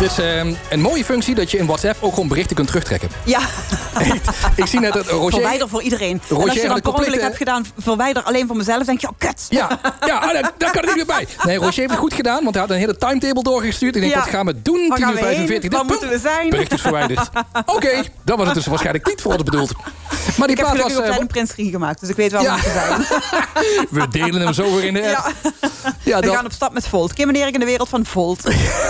Dit is een mooie functie dat je in WhatsApp ook gewoon berichten kunt terugtrekken. Ja. Ik zie net dat Roger... Verwijder voor iedereen. Roger, en als je dan per ongeluk complete... hebt gedaan, verwijder alleen voor mezelf, denk je, oh, kut. Ja, daar kan er niet meer bij. Nee, Roger heeft het goed gedaan, want hij had een hele timetable doorgestuurd. Ik denk, wat gaan we doen? 10:45. Waar moeten we zijn? Bericht is verwijderd. Oké, dat was het dus waarschijnlijk niet voor ons bedoeld. Maar die ik heb plaat was... een Prins 3 gemaakt, dus ik weet wel waar we moeten zijn. We delen hem zo weer in de app. Ja, we gaan op stap met Volt. Kim en Erik in de wereld van Volt.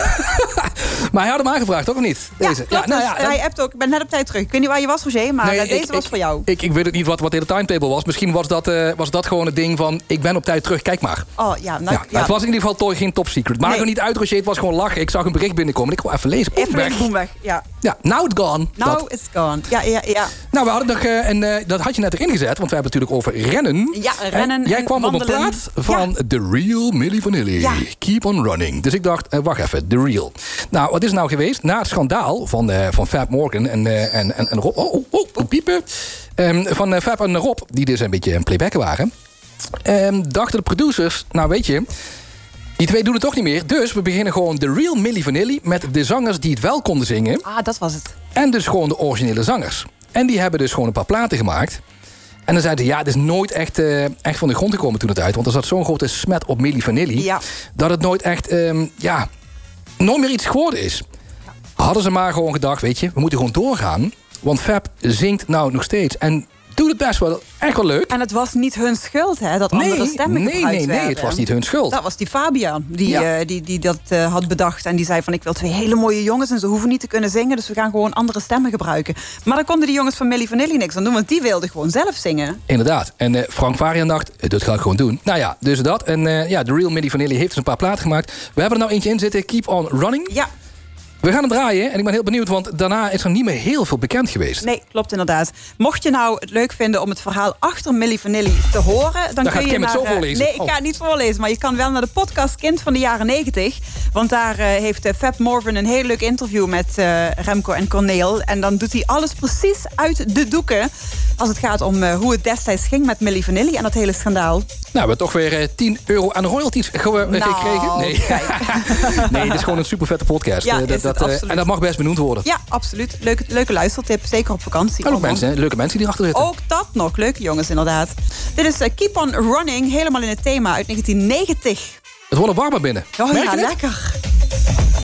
Maar hij had hem aangevraagd, toch of niet? Deze. Ja, klopt, hij appt ook. Ik ben net op tijd terug. Ik weet niet waar je was, Roger, maar deze was voor jou. Ik weet het niet wat de hele timetable was. Misschien was dat gewoon het ding van... ik ben op tijd terug, kijk maar. Oh, ja. Het was in ieder geval toch geen top secret. Maak er niet uit, Roger. Het was gewoon lachen. Ik zag een bericht binnenkomen. Ik wil even lezen. Boem weg. Ja, now it's gone. Now it's gone. Ja. Nou, we hadden nog... dat had je net erin gezet. Want we hebben natuurlijk over rennen. Ja, rennen. Jij kwam wandelen. op een plaat van The Real Milli Vanilli. Ja. Keep on running. Dus ik dacht, wacht even. The Real. Nou, wat is nou geweest? Na het schandaal van Fab Morgan en Rob... piepen. Van Fab en Rob, die dus een beetje een playbacken waren... dachten de producers, nou weet je... die twee doen het toch niet meer. Dus we beginnen gewoon The Real Milli Vanilli... met de zangers die het wel konden zingen. Ah, dat was het. En dus gewoon de originele zangers. En die hebben dus gewoon een paar platen gemaakt... En dan zeiden ze, het is nooit echt van de grond gekomen toen het uit. Want er zat zo'n grote smet op Milli Vanilli... dat het nooit echt, nooit meer iets geworden is. Hadden ze maar gewoon gedacht, weet je, we moeten gewoon doorgaan. Want Fab zingt nou nog steeds. En doet het best wel echt wel leuk. En het was niet hun schuld, hè, dat andere stemmen gebruikt werden. Nee, het was niet hun schuld. Dat was die Fabian, die dat had bedacht. En die zei van, ik wil 2 hele mooie jongens... en ze hoeven niet te kunnen zingen, dus we gaan gewoon andere stemmen gebruiken. Maar dan konden die jongens van Milli Vanilli niks aan doen... want die wilden gewoon zelf zingen. Inderdaad. En Frank Varian dacht, dat ga ik gewoon doen. Nou ja, dus dat. En The Real Milli Vanilli heeft dus een paar platen gemaakt. We hebben er nou eentje in zitten, Keep on Running. Ja. We gaan hem draaien en ik ben heel benieuwd... want daarna is er niet meer heel veel bekend geweest. Nee, klopt inderdaad. Mocht je nou het leuk vinden om het verhaal achter Milli Vanilli te horen... dan kun je Kim het zo voorlezen. Nee, ik ga het niet voorlezen, maar je kan wel naar de podcast Kind van de jaren 90. Want daar heeft Fab Morgan een heel leuk interview met Remco en Corneel. En dan doet hij alles precies uit de doeken... als het gaat om hoe het destijds ging met Milli Vanilli en dat hele schandaal. Nou, we hebben toch weer €10 aan royalties gekregen. Nee. Nee, het is gewoon een super vette podcast. Ja, en dat mag best benoemd worden. Ja, absoluut. Leuke luistertip, zeker op vakantie. En ook leuke mensen die erachter zitten. Ook dat nog, leuke jongens inderdaad. Dit is Keep on Running, helemaal in het thema uit 1990. Het wordt warmer binnen. Oh ja, lekker.